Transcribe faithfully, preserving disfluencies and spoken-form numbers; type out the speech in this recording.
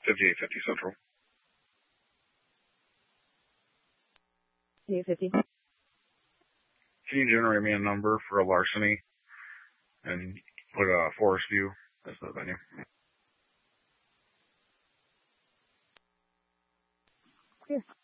fifty-eight fifty Central. fifty-eight fifty. Can you generate me a number for a larceny and put a Forest View as the venue? Yeah.